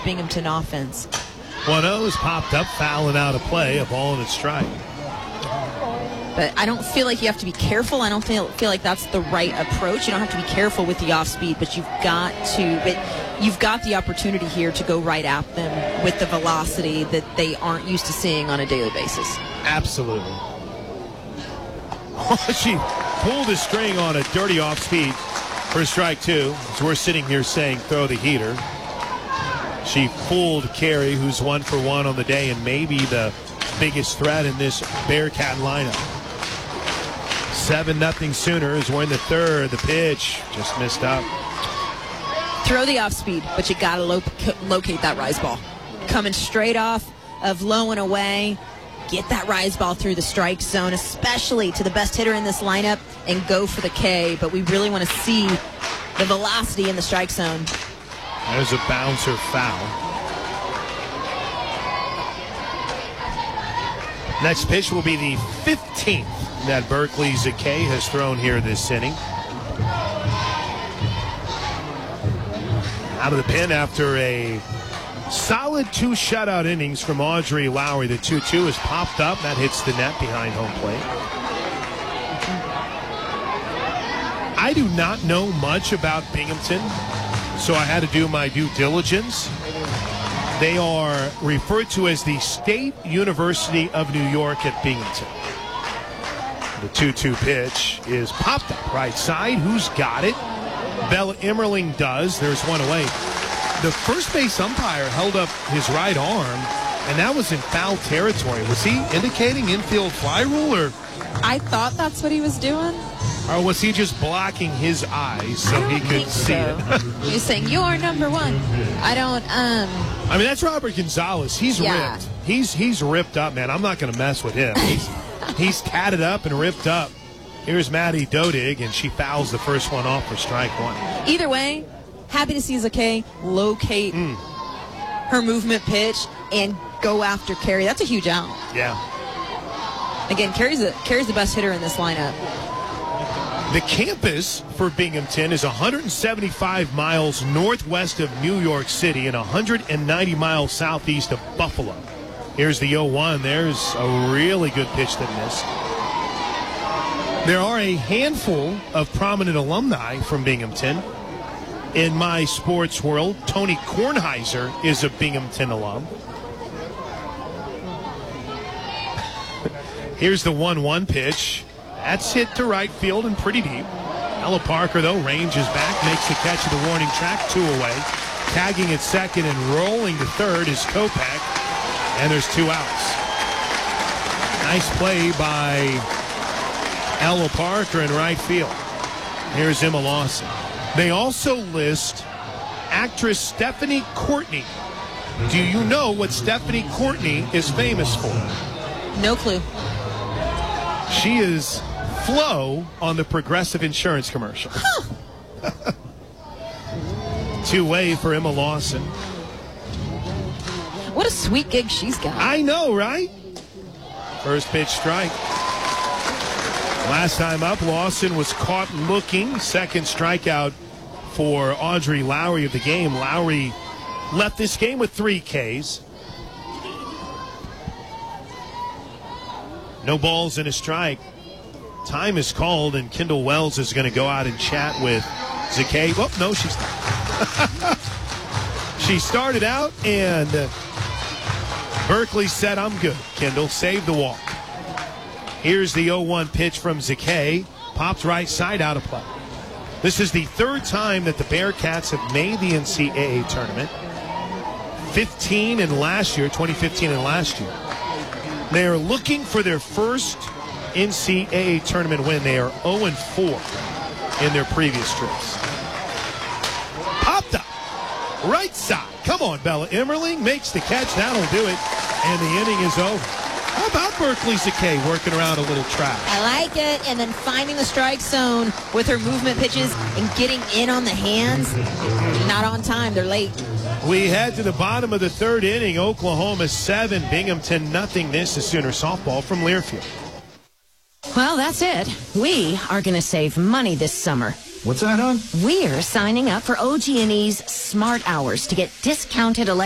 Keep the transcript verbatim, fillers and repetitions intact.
Binghamton offense. one oh is popped up, fouling out of play, a ball and a strike. But I don't feel like you have to be careful. I don't feel feel like that's the right approach. You don't have to be careful with the off speed, but you've got to. But you've got the opportunity here to go right at them with the velocity that they aren't used to seeing on a daily basis. Absolutely. She pulled the string on a dirty off speed for strike two. As we're sitting here saying, throw the heater. She fooled Carey, who's one for one on the day, and maybe the biggest threat in this Bearcat lineup. seven nothing Sooners. We're in the third. The pitch just missed up. Throw the off speed, but you got to lo- locate that rise ball. Coming straight off of low and away. Get that rise ball through the strike zone, especially to the best hitter in this lineup, and go for the K. But we really want to see the velocity in the strike zone. There's a bouncer foul. Next pitch will be the fifteenth that Berkeley Zakay has thrown here this inning. Out of the pen after a solid two shutout innings from Audrey Lowry. The two two is popped up. That hits the net behind home plate. I do not know much about Binghamton, so I had to do my due diligence. They are referred to as the State University of New York at Binghamton. The two two pitch is popped up right side. Who's got it? Bella Emmerling does. There's one away. The first base umpire held up his right arm, and that was in foul territory. Was he indicating infield fly rule, or? I thought that's what he was doing. Or was he just blocking his eyes so he could see so. it? He was saying, "You're number one." I don't. Um. I mean, that's Robert Gonzalez. He's Yeah. ripped. He's he's ripped up, man. I'm not going to mess with him. He's, he's tatted up and ripped up. Here's Maddie Dodig, and she fouls the first one off for strike one. Either way, happy to see Zakay locate Mm. her movement pitch and go after Carey. That's a huge out. Yeah. Again, Carey's, a, Carey's the best hitter in this lineup. The campus for Binghamton is one hundred seventy-five miles northwest of New York City and one hundred ninety miles southeast of Buffalo. Here's the oh one. There's a really good pitch that missed. There are a handful of prominent alumni from Binghamton. In my sports world, Tony Kornheiser is a Binghamton alum. Here's the one one pitch. That's hit to right field and pretty deep. Ella Parker, though, ranges back, makes the catch of the warning track, two away. Tagging at second and rolling to third is Kopak, and there's two outs. Nice play by Ella Parker in right field. Here's Emma Lawson. They also list actress Stephanie Courtney. Do you know what Stephanie Courtney is famous for? No clue. She is Flo on the Progressive Insurance commercial. Huh. Two-way for Emma Lawson. What a sweet gig she's got. I know, right? First pitch strike. Last time up, Lawson was caught looking. Second strikeout for Audrey Lowry of the game. Lowry left this game with three Ks. No balls and a strike. Time is called, and Kendall Wells is going to go out and chat with Zakay. Oh, no, she's not. She started out, and uh, Berkeley said, I'm good. Kendall, save the walk. Here's the oh one pitch from Zakay. Popped right side, out of play. This is the third time that the Bearcats have made the N C double A tournament. fifteen in last year, twenty fifteen and last year. They are looking for their first N C double A tournament win. They are oh and four in their previous trips. Popped up. Right side. Come on, Bella Emmerling makes the catch. That'll do it. And the inning is over. How about Berkeley Zakay working around a little trap? I like it. And then finding the strike zone with her movement pitches and getting in on the hands. Not on time. They're late. We head to the bottom of the third inning. Oklahoma seven, Binghamton nothing. This is Sooner softball from Learfield. Well, that's it. We are going to save money this summer. What's that, hon? We're signing up for O G and E's Smart Hours to get discounted electricity.